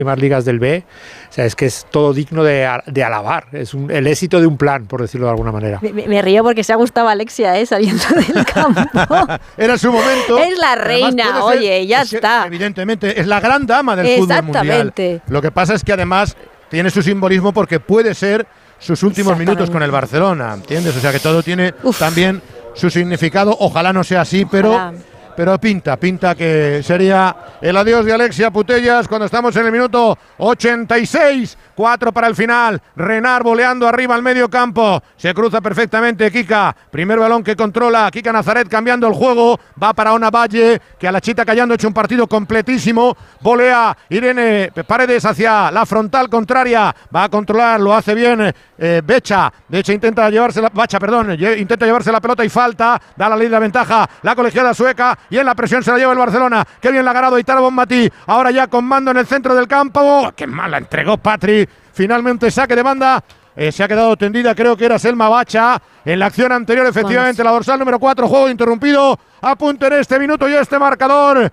ligas del B, o sea, es que es todo digno de alabar, es el éxito de un plan, por decirlo de alguna manera. Me río porque se ha gustado Alexia, saliendo del campo. Era su momento. Es la reina, oye, ya está. Evidentemente, es la gran dama del fútbol mundial. Lo que pasa es que además tiene su simbolismo porque puede ser sus últimos minutos con el Barcelona, ¿entiendes? O sea que todo tiene también su significado. Ojalá no sea así, pero pinta que sería el adiós de Alexia Putellas cuando estamos en el minuto 86, 4 para el final. Renard voleando arriba al medio campo, se cruza perfectamente Kika, primer balón que controla Kika Nazaret cambiando el juego, va para Ona Valle, que a la Chita Callando ha hecho un partido completísimo, volea Irene Paredes hacia la frontal contraria, va a controlar, lo hace bien Becha intenta llevarse la pelota y falta, da la ley de la ventaja la colegiada sueca y en la presión se la lleva el Barcelona. Qué bien la ha ganado Aitana Bonmatí, ahora ya con mando en el centro del campo. Qué mal la entregó Patri. Finalmente saque de banda. Se ha quedado tendida, creo que era Selma Bacha. En la acción anterior, efectivamente, la dorsal número 4, juego interrumpido. A punto en este minuto y este marcador.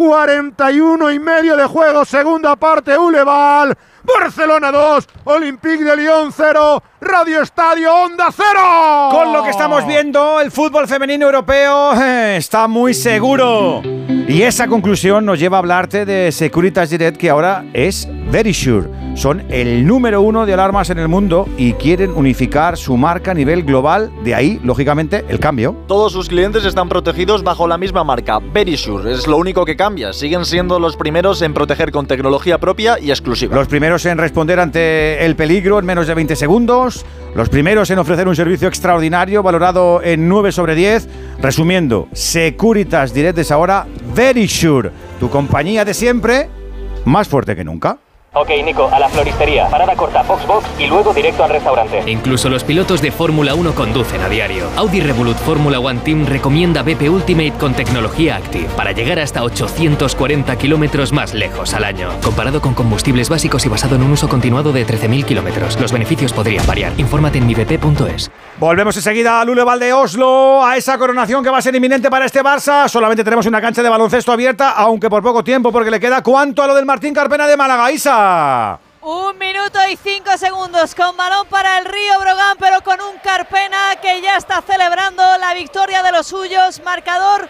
41 y medio de juego, segunda parte, Uleval. Barcelona 2, Olympique de Lyon 0, Radio Estadio Onda 0. Con lo que estamos viendo, el fútbol femenino europeo está muy seguro. Y esa conclusión nos lleva a hablarte de Securitas Direct, que ahora es Verisure. Son el número 1 de alarmas en el mundo y quieren unificar su marca a nivel global. De ahí, lógicamente, el cambio. Todos sus clientes están protegidos bajo la misma marca, Verisure. Es lo único que cambia. Siguen siendo los primeros en proteger con tecnología propia y exclusiva. Los primeros en responder ante el peligro en menos de 20 segundos. Los primeros en ofrecer un servicio extraordinario valorado en 9 sobre 10. Resumiendo, Securitas Direct es ahora Verisure. Tu compañía de siempre, más fuerte que nunca. Ok, Nico, a la floristería, parada corta, Foxbox y luego directo al restaurante. Incluso los pilotos de Fórmula 1 conducen a diario. Audi Revolut Fórmula One Team recomienda BP Ultimate con tecnología Active para llegar hasta 840 kilómetros más lejos al año. Comparado con combustibles básicos y basado en un uso continuado de 13.000 kilómetros. Los beneficios podrían variar. Infórmate en mibp.es. Volvemos enseguida al Uleval de Oslo, a esa coronación que va a ser inminente para este Barça. Solamente tenemos una cancha de baloncesto abierta, aunque por poco tiempo, porque le queda ¿cuánto a lo del Martín Carpena de Málaga, Isa? 1 minuto y 5 segundos con balón para el Río Brogan, pero con un Carpena que ya está celebrando la victoria de los suyos. Marcador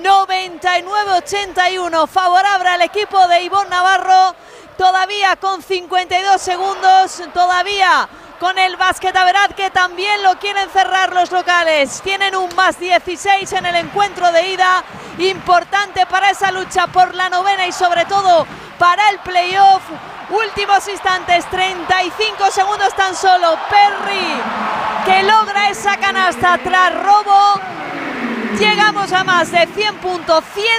99-81, favorable al equipo de Ivonne Navarro. Todavía con 52 segundos, todavía con el Basket Averad, que también lo quieren cerrar los locales. Tienen un más 16 en el encuentro de ida, importante para esa lucha por la novena y sobre todo para el playoff. Últimos instantes, 35 segundos tan solo. Perry que logra esa canasta tras robo. Llegamos a más de 100 puntos,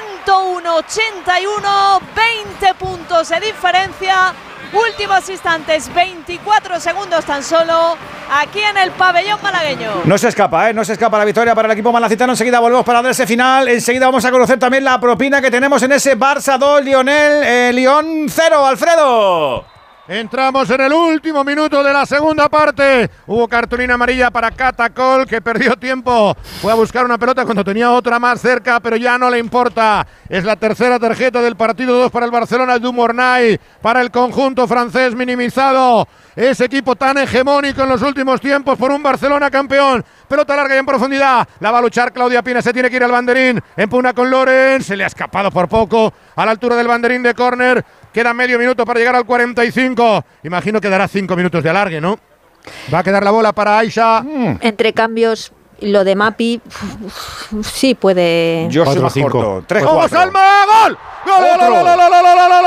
101-81, 20 puntos de diferencia. Últimos instantes, 24 segundos tan solo, aquí en el pabellón malagueño. No se escapa la victoria para el equipo malacitano. Enseguida volvemos para dar ese final. Enseguida vamos a conocer también la propina que tenemos en ese Barça 2, Lyon 0, Alfredo. Entramos en el último minuto de la segunda parte. Hubo cartulina amarilla para Catacol, que perdió tiempo. Fue a buscar una pelota cuando tenía otra más cerca, pero ya no le importa. Es la tercera tarjeta del partido, 2 para el Barcelona, du Mornay, para el conjunto francés minimizado. Ese equipo tan hegemónico en los últimos tiempos por un Barcelona campeón. Pelota larga y en profundidad. La va a luchar Claudia Pina, se tiene que ir al banderín. Empuna con Loren, se le ha escapado por poco a la altura del banderín de córner. Queda medio minuto para llegar al 45. Imagino que dará 5 minutos de alargue, ¿no? Va a quedar la bola para Aisha. Entre cambios, lo de Mapi, sí puede. Yo soy más corto. 3-4. ¡Vamos, Alma! ¡Gol! ¡Gol!